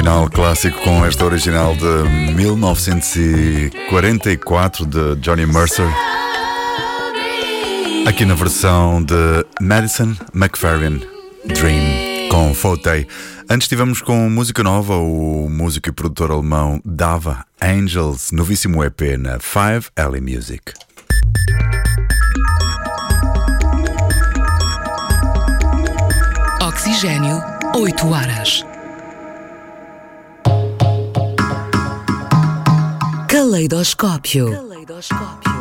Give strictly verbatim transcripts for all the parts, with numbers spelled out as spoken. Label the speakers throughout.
Speaker 1: Final clássico com esta original de mil novecentos e quarenta e quatro de Johnny Mercer, aqui na versão de Madison McFerrin, Dream, com Fotei. Antes estivemos com música nova, o músico e produtor alemão Dava Angels, novíssimo E P na Five Alley Music.
Speaker 2: Oxigênio, oito horas. Caleidoscópio. Caleidoscópio.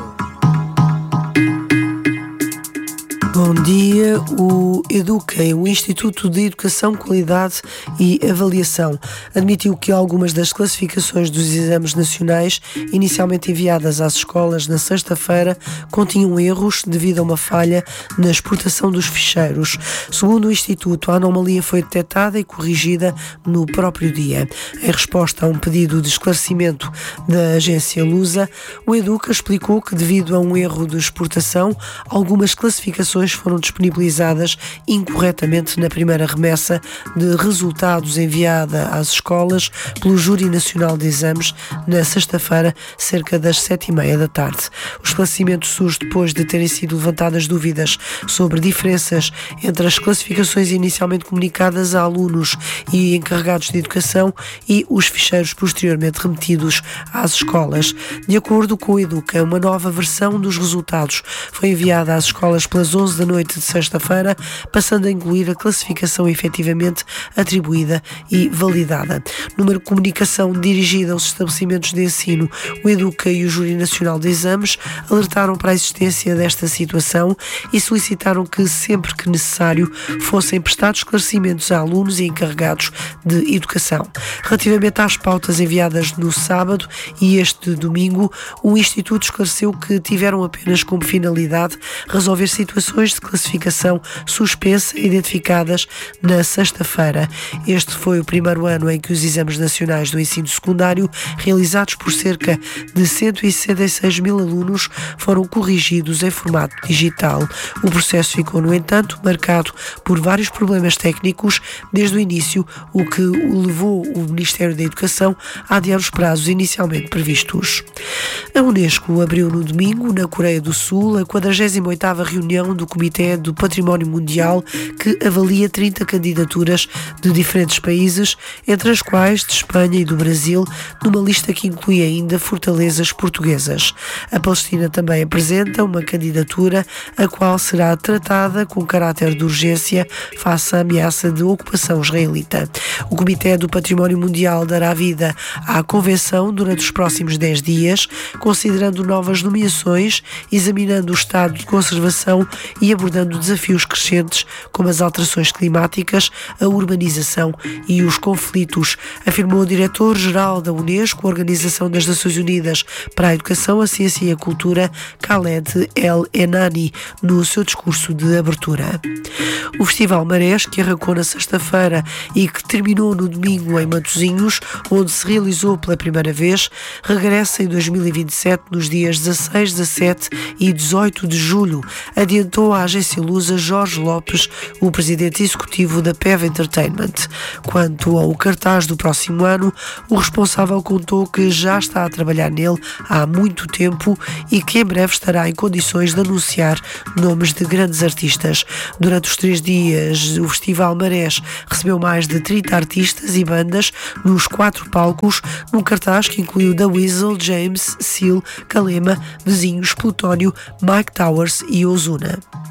Speaker 3: Bom dia. O Eduquem, o Instituto de Educação, Qualidade e Avaliação, admitiu que algumas das classificações dos exames nacionais, inicialmente enviadas às escolas na sexta-feira, continham erros devido a uma falha na exportação dos ficheiros. Segundo o Instituto, a anomalia foi detectada e corrigida no próprio dia. Em resposta a um pedido de esclarecimento da agência Lusa, o Educa explicou que, devido a um erro de exportação, algumas classificações foram disponibilizadas incorretamente na primeira remessa de resultados enviada às escolas pelo Júri Nacional de Exames na sexta-feira, cerca das sete e meia da tarde. O esclarecimento surge depois de terem sido levantadas dúvidas sobre diferenças entre as classificações inicialmente comunicadas a alunos e encarregados de educação e os ficheiros posteriormente remetidos às escolas. De acordo com o Educa, uma nova versão dos resultados foi enviada às escolas pelas onze da noite de sexta-feira, passando a incluir a classificação efetivamente atribuída e validada. Numa comunicação dirigida aos estabelecimentos de ensino, o Educa e o Júri Nacional de Exames alertaram para a existência desta situação e solicitaram que, sempre que necessário, fossem prestados esclarecimentos a alunos e encarregados de educação. Relativamente às pautas enviadas no sábado e este domingo, o Instituto esclareceu que tiveram apenas como finalidade resolver situações de classificação suspensa identificadas na sexta-feira. Este foi o primeiro ano em que os exames nacionais do ensino secundário, realizados por cerca de cento e sessenta e seis mil alunos, foram corrigidos em formato digital. O processo ficou, no entanto, marcado por vários problemas técnicos desde o início, o que levou o Ministério da Educação a adiar os prazos inicialmente previstos. A Unesco abriu no domingo, na Coreia do Sul, a quadragésima oitava reunião do Comitê do Património Mundial, que avalia trinta candidaturas de diferentes países, entre as quais de Espanha e do Brasil, numa lista que inclui ainda fortalezas portuguesas. A Palestina também apresenta uma candidatura, a qual será tratada com caráter de urgência face à ameaça de ocupação israelita. O Comitê do Património Mundial dará vida à convenção durante os próximos dez dias, considerando novas nomeações, examinando o estado de conservação e abordando desafios crescentes como as alterações climáticas, a urbanização e os conflitos, afirmou o diretor-geral da Unesco, Organização das Nações Unidas para a Educação, a Ciência e a Cultura, Khaled El-Enani, no seu discurso de abertura. O Festival Marés, que arrancou na sexta-feira e que terminou no domingo em Matosinhos, onde se realizou pela primeira vez, regressa em dois mil e vinte e sete nos dias dezasseis, dezassete e dezoito de julho, adiantou a agência Lusa Jorge Lopes, o presidente executivo da P E V Entertainment. Quanto ao cartaz do próximo ano, o responsável contou que já está a trabalhar nele há muito tempo e que em breve estará em condições de anunciar nomes de grandes artistas. Durante os três dias, o Festival Marés recebeu mais de trinta artistas e bandas nos quatro palcos, num cartaz que incluiu The Weasel, James, Seal, Kalema, Vizinhos, Plutónio, Mike Towers e Ozuna.